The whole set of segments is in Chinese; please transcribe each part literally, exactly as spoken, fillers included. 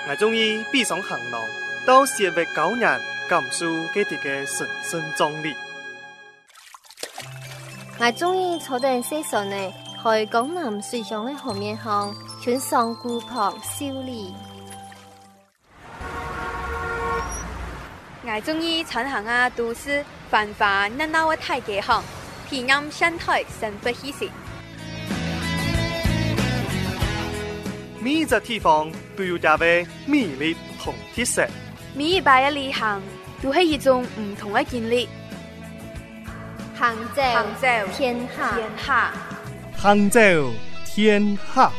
我中意闭上行囊，到社会教人感受佢哋嘅神圣壯烈。 我中意坐定西上呢，去江南水上的河面上，穿上古朴秀麗。 我中意巡行啊都市繁華熱鬧的大街巷，體驗生態生活氣息。 每一個地方都有它的魅力同特色， 每一擺嘅旅行都係一種唔同嘅經歷。 杭州， 杭州天下， 天下， 杭州天下。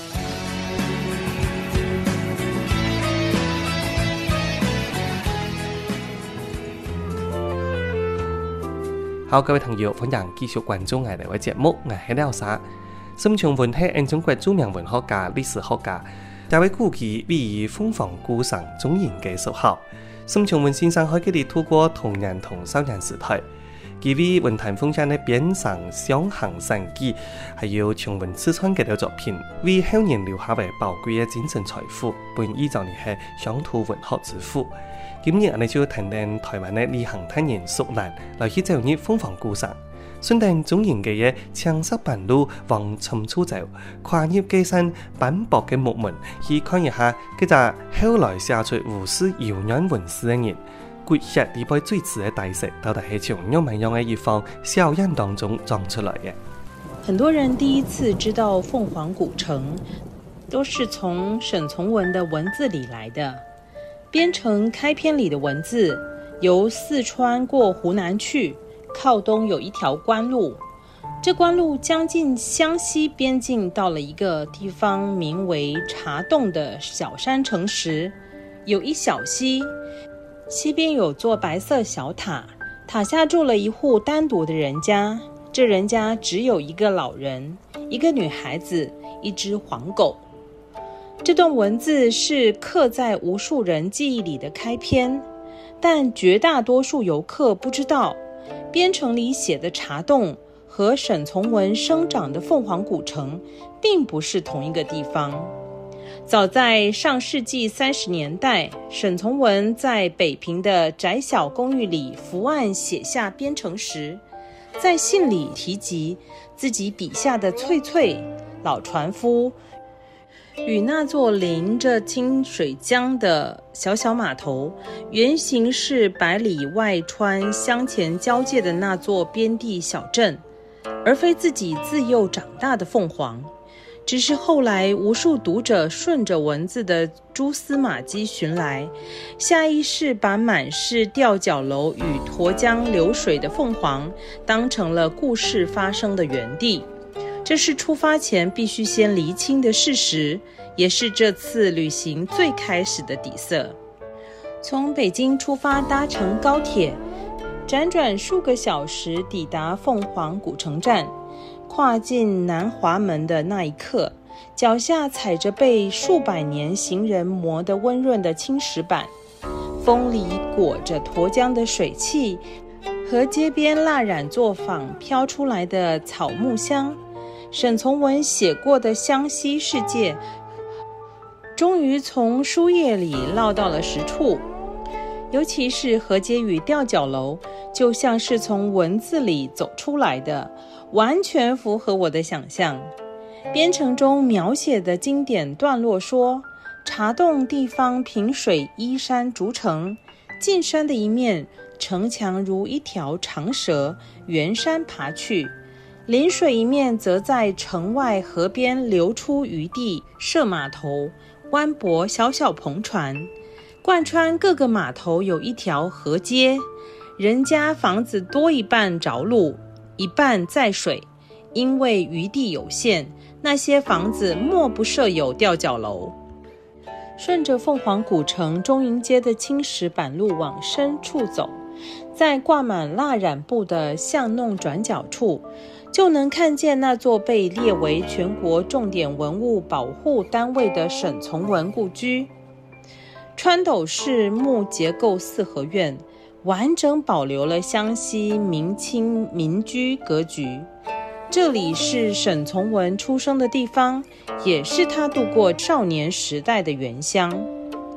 好，各位朋友，歡迎繼續關注我哋嘅節目，我係廖沙。沈從文係中國著名文學家、歷史學家，這位故居位於鳳凰古城中研嘅屬校。沈從文先生喺佢哋透過童年同少年時代，佢為文壇奉獻嘅邊城雙行神記，還有從文刺穿嘅作品，為後人留下為寶貴嘅精神財富。本意就係鄉土文學之父。今日我哋就談談台灣嘅旅行探險蘇蘭來去走入鳳凰古城，順帶中型嘅嘢青色板路往深處走，跨越基山斑駁嘅木門，去看一下嗰隻後來寫出無數遙遠文字嘅人，掘下呢輩最遲嘅大石，到底係從樣文樣嘅一方小人當中撞出來嘅。 很多人第一次知道鳳凰古城，都是從沈從文的文字裡來的。邊城開篇裡的文字，由四川過湖南去，靠東有一條官路，這官路將近湘西邊境，到了一個地方名為茶洞的小山城時，有一小溪，溪邊有座白色小塔，塔下住了一戶單獨的人家，這人家只有一個老人，一個女孩子，一隻黃狗。這段文字是刻在無數人記憶裡的開篇，但絕大多數遊客不知道，邊城裡寫的茶洞和沈從文生長的鳳凰古城並不是同一個地方。早在上世紀三十年代，沈從文在北平的窄小公寓裡伏案寫下邊城時，在信裡提及自己筆下的翠翠老船夫與那座臨着清水江的小小碼頭，原型是百里外川湘黔交界的那座邊地小鎮，而非自己自幼長大的鳳凰。只是後來無數讀者順着文字的蛛絲馬跡尋來，下意識把滿是吊腳樓與沱江流水的鳳凰當成了故事發生的原地。這是出發前必須先釐清的事實，也是這次旅行最開始的底色。從北京出發，搭乘高鐵，輾轉數個小時抵達鳳凰古城站，跨進南華門的那一刻，腳下踩着被數百年行人磨得溫潤的青石板，風裡裹着沱江的水汽和街邊蠟染作坊飄出來的草木香。沈從文寫過的湘西世界終於從書頁裡落到了實處，尤其是河街與吊腳樓，就像是從文字裡走出來的，完全符合我的想象。邊城中描寫的經典段落說，茶洞地方平水依山逐城，進山的一面城牆如一條長蛇沿山爬去，臨水一面則在城外河邊留出餘地設碼頭，彎泊小小篷船，貫穿各個碼頭有一條河街，人家房子多一半着陸，一半在水，因為餘地有限，那些房子莫不設有吊腳樓。順着鳳凰古城中營街的青石板路往深處走，在掛滿蠟染布的巷弄轉角處，就能看見那座被列為全國重點文物保護單位的沈從文故居。穿斗式木結構四合院，完整保留了湘西明清民居格局。這裡是沈從文出生的地方，也是他度過少年時代的原鄉。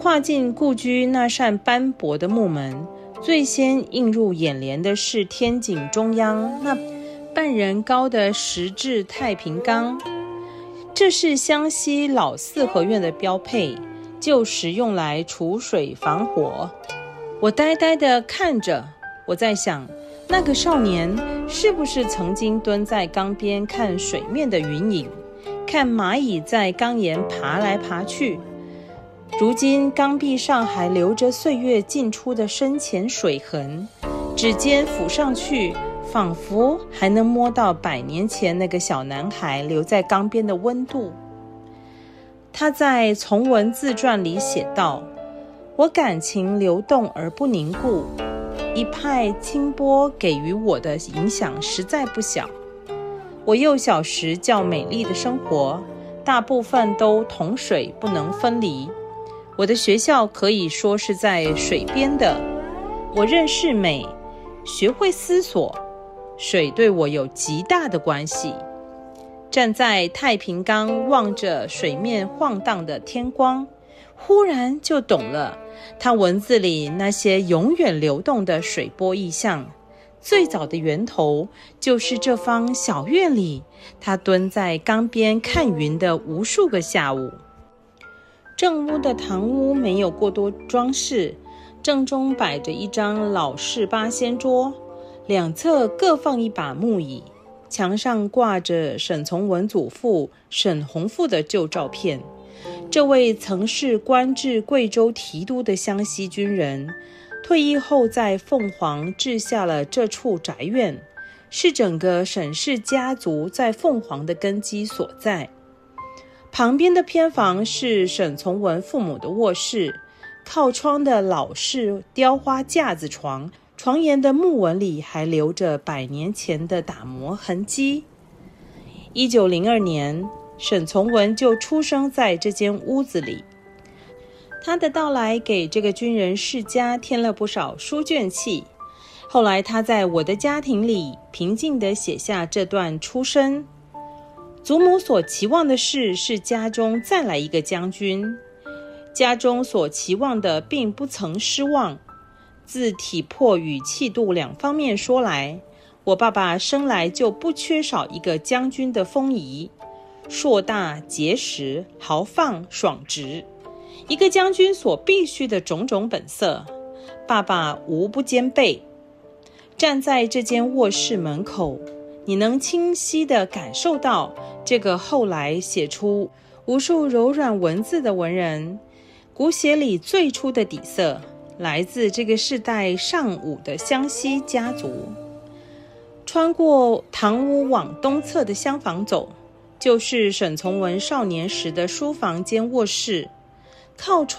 跨进故居那扇斑驳的木门，最先映入眼帘的是天井中央那半人高的石质太平缸，这是湘西老四合院的标配，旧时用来储水防火。我呆呆地看着，我在想，那个少年是不是曾经蹲在缸边看水面的云影，看蚂蚁在缸沿爬来爬去？如今缸壁上还留着岁月浸出的深浅水痕，指尖抚上去，仿佛还能摸到百年前那个小男孩留在缸边的温度。他在《从文自传》里写道：我感情流动而不凝固，一派清波给予我的影响实在不小。我幼小时较美丽的生活，大部分都同水不能分离。我的学校可以说是在水边的，我认识美，学会思索，水对我有极大的关系。站在太平缸望着水面晃荡的天光，忽然就懂了他文字里那些永远流动的水波意象，最早的源头就是这方小院里他蹲在缸边看云的无数个下午。正屋的堂屋没有过多装饰，正中摆着一张老式八仙桌，两侧各放一把木椅，墙上挂着沈从文祖父沈弘富的旧照片。这位曾是官至贵州提督的湘西军人，退役后在凤凰置下了这处宅院，是整个沈氏家族在凤凰的根基所在。旁边的偏房是沈从文父母的卧室，靠窗的老式雕花架子床，床沿的木纹里还留着百年前的打磨痕迹。一九零二年，沈从文就出生在这间屋子里。他的到来给这个军人世家添了不少书卷气。后来他在我的家庭里平静地写下这段出身。祖母所期望的事是家中再来一个将军，家中所期望的并不曾失望。自体魄与气度两方面说来，我爸爸生来就不缺少一个将军的风仪，硕大、结实、豪放、爽直，一个将军所必须的种种本色，爸爸无不兼备。站在这间卧室门口，你能清晰地感受到这个后来写出无数柔软文字的文人，骨血里最初的底色来自这个世代尚武的湘西家族。穿过堂屋往东侧的厢房走，就是沈从文少年时的书房兼卧室，靠窗